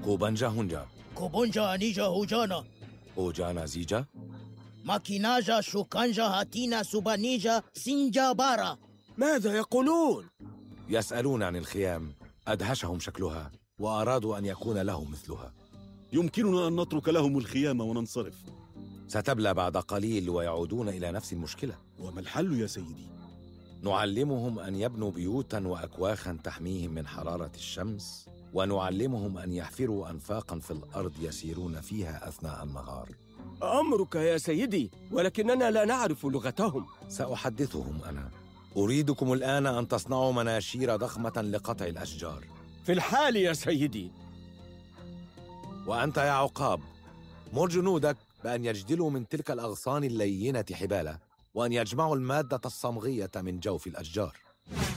كوبانجا هونجا، كوبونجا أنيجا هوجانا، أوجانا زيجا، ماكيناجا شوكانجا هاتينا سوبانيجا سينجا بارا. ماذا يقولون؟ يسألون عن الخيام، أدهشهم شكلها وأرادوا أن يكون لهم مثلها. يمكننا أن نترك لهم الخيام وننصرف. ستبلى بعد قليل ويعودون إلى نفس المشكلة. وما الحل يا سيدي؟ نعلمهم أن يبنوا بيوتا وأكواخا تحميهم من حرارة الشمس، ونعلمهم أن يحفروا أنفاقا في الأرض يسيرون فيها أثناء النهار. أمرك يا سيدي، ولكننا لا نعرف لغتهم. سأحدثهم أنا. أريدكم الآن أن تصنعوا مناشير ضخمة لقطع الأشجار. في الحال يا سيدي. وأنت يا عقاب، مر جنودك بأن يجدلوا من تلك الأغصان اللينة حبالة، وأن يجمعوا المادة الصمغية من جوف الأشجار.